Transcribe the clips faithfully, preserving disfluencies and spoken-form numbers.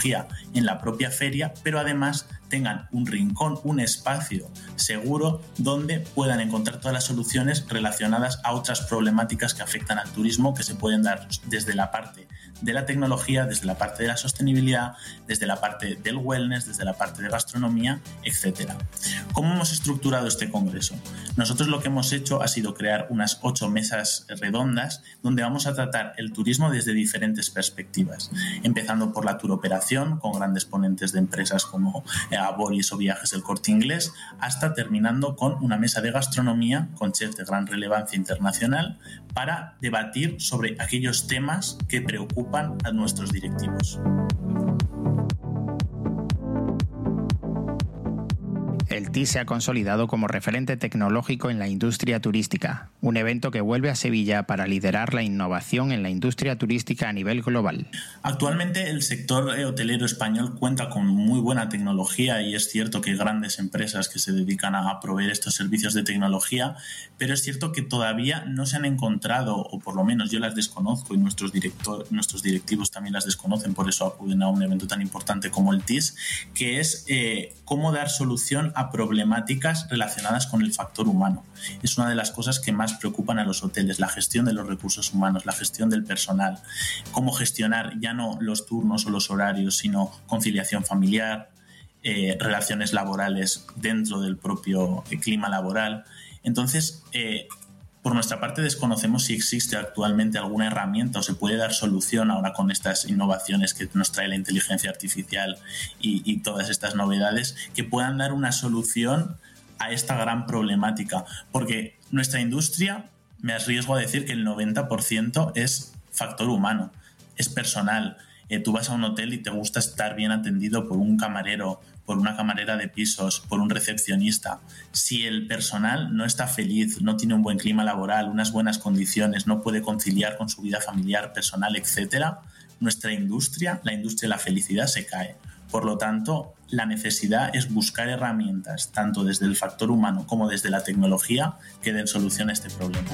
tecnología en la propia feria, pero además tengan un rincón, un espacio seguro donde puedan encontrar todas las soluciones relacionadas a otras problemáticas que afectan al turismo, que se pueden dar desde la parte de la tecnología, desde la parte de la sostenibilidad, desde la parte del wellness, desde la parte de gastronomía, etcétera. ¿Cómo hemos estructurado este congreso? Nosotros lo que hemos hecho ha sido crear unas ocho mesas redondas donde vamos a tratar el turismo desde diferentes perspectivas, empezando por la turoperación, con grandes ponentes de empresas como Aboris o Viajes del Corte Inglés, hasta terminando con una mesa de gastronomía con chefs de gran relevancia internacional para debatir sobre aquellos temas que preocupan a nuestros directivos. El T I S se ha consolidado como referente tecnológico en la industria turística, un evento que vuelve a Sevilla para liderar la innovación en la industria turística a nivel global. Actualmente el sector hotelero español cuenta con muy buena tecnología y es cierto que hay grandes empresas que se dedican a proveer estos servicios de tecnología, pero es cierto que todavía no se han encontrado, o por lo menos yo las desconozco y nuestros, director, nuestros directivos también las desconocen, por eso acuden a un evento tan importante como el T I S, que es eh, cómo dar solución a problemáticas relacionadas con el factor humano. Es una de las cosas que más preocupan a los hoteles, la gestión de los recursos humanos, la gestión del personal, cómo gestionar ya no los turnos o los horarios, sino conciliación familiar, eh, relaciones laborales dentro del propio eh, clima laboral. Entonces, eh, por nuestra parte desconocemos si existe actualmente alguna herramienta o se puede dar solución ahora con estas innovaciones que nos trae la inteligencia artificial y, y todas estas novedades que puedan dar una solución a esta gran problemática. Porque nuestra industria, me arriesgo a decir que el noventa por ciento es factor humano, es personal. Eh, tú vas a un hotel y te gusta estar bien atendido por un camarero, por una camarera de pisos, por un recepcionista. Si el personal no está feliz, no tiene un buen clima laboral, unas buenas condiciones, no puede conciliar con su vida familiar, personal, etcétera, nuestra industria, la industria de la felicidad, se cae. Por lo tanto, la necesidad es buscar herramientas, tanto desde el factor humano como desde la tecnología, que den solución a este problema.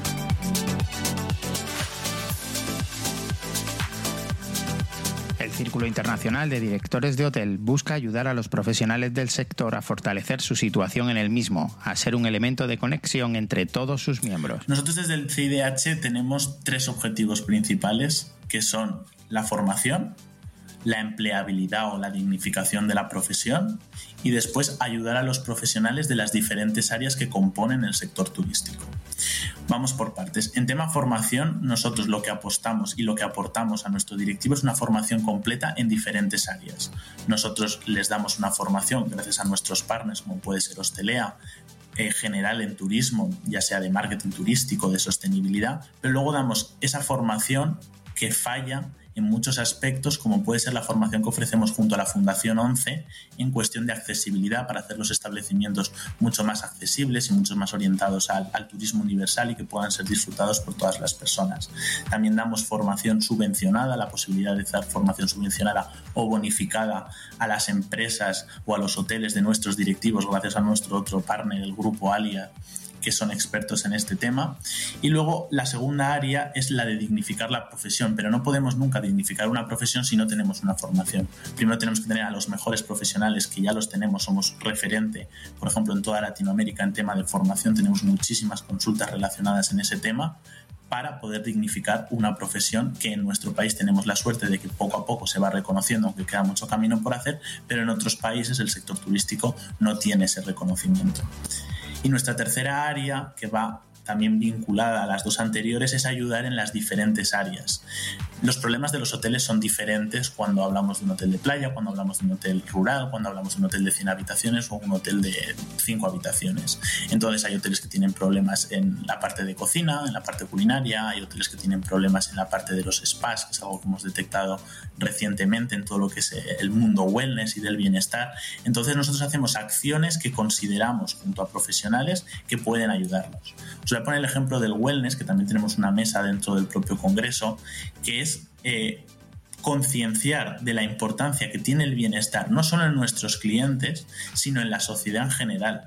El Círculo Internacional de Directores de Hotel busca ayudar a los profesionales del sector a fortalecer su situación en el mismo, a ser un elemento de conexión entre todos sus miembros. Nosotros desde el C I D H tenemos tres objetivos principales, que son la formación, la empleabilidad o la dignificación de la profesión y después ayudar a los profesionales de las diferentes áreas que componen el sector turístico. Vamos por partes. En tema formación, nosotros lo que apostamos y lo que aportamos a nuestro directivo es una formación completa en diferentes áreas. Nosotros les damos una formación gracias a nuestros partners, como puede ser Hostelea, eh, general en turismo, ya sea de marketing turístico, de sostenibilidad, pero luego damos esa formación que falla en muchos aspectos, como puede ser la formación que ofrecemos junto a la Fundación once en cuestión de accesibilidad para hacer los establecimientos mucho más accesibles y mucho más orientados al, al turismo universal y que puedan ser disfrutados por todas las personas. También damos formación subvencionada, la posibilidad de dar formación subvencionada o bonificada a las empresas o a los hoteles de nuestros directivos gracias a nuestro otro partner, el grupo Alia, que son expertos en este tema. Y luego la segunda área es la de dignificar la profesión, pero no podemos nunca dignificar una profesión si no tenemos una formación. Primero tenemos que tener a los mejores profesionales, que ya los tenemos, somos referente, por ejemplo, en toda Latinoamérica en tema de formación, tenemos muchísimas consultas relacionadas en ese tema, para poder dignificar una profesión que en nuestro país tenemos la suerte de que poco a poco se va reconociendo, aunque queda mucho camino por hacer, pero en otros países el sector turístico no tiene ese reconocimiento. Y nuestra tercera área, que va también vinculada a las dos anteriores, es ayudar en las diferentes áreas. Los problemas de los hoteles son diferentes cuando hablamos de un hotel de playa, cuando hablamos de un hotel rural, cuando hablamos de un hotel de cien habitaciones o un hotel de cinco habitaciones. Entonces hay hoteles que tienen problemas en la parte de cocina, en la parte culinaria, hay hoteles que tienen problemas en la parte de los spas, que es algo que hemos detectado recientemente en todo lo que es el mundo wellness y del bienestar. Entonces nosotros hacemos acciones que consideramos junto a profesionales que pueden ayudarnos. Os voy a poner el ejemplo del wellness, que también tenemos una mesa dentro del propio congreso, que es eh, concienciar de la importancia que tiene el bienestar, no solo en nuestros clientes, sino en la sociedad en general.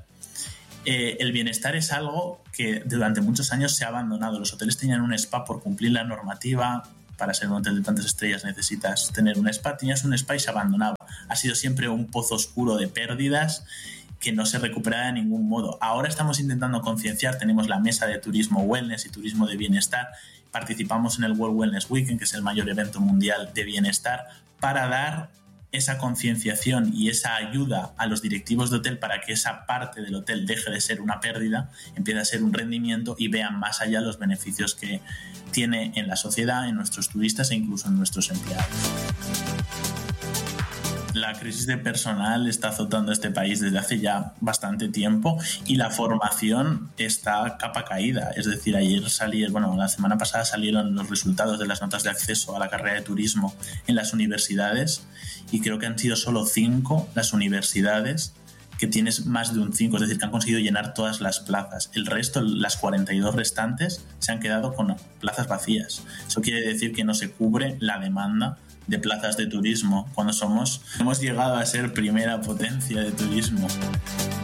Eh, el bienestar es algo que durante muchos años se ha abandonado. Los hoteles tenían un spa por cumplir la normativa, para ser un hotel de tantas estrellas necesitas tener un spa. Tenías un spa y se abandonaba. Ha sido siempre un pozo oscuro de pérdidas que no se recupera de ningún modo. Ahora estamos intentando concienciar, tenemos la mesa de turismo wellness y turismo de bienestar, participamos en el World Wellness Weekend, que es el mayor evento mundial de bienestar, para dar esa concienciación y esa ayuda a los directivos de hotel para que esa parte del hotel deje de ser una pérdida, empiece a ser un rendimiento y vean más allá los beneficios que tiene en la sociedad, en nuestros turistas e incluso en nuestros empleados. La crisis de personal está azotando este país desde hace ya bastante tiempo y la formación está capa caída. Es decir, ayer salieron, bueno, la semana pasada salieron los resultados de las notas de acceso a la carrera de turismo en las universidades y creo que han sido solo cinco las universidades que tienes más de un cinco, es decir, que han conseguido llenar todas las plazas. El resto, las cuarenta y dos restantes, se han quedado con plazas vacías. Eso quiere decir que no se cubre la demanda de plazas de turismo cuando somos hemos llegado a ser primera potencia de turismo.